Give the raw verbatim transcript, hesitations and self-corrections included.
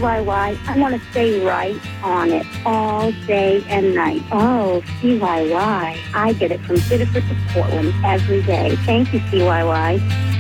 Y Y. I want to stay right on it all day and night. Oh, C Y Y. I get it from Biddeford to Portland every day. Thank you, C Y Y.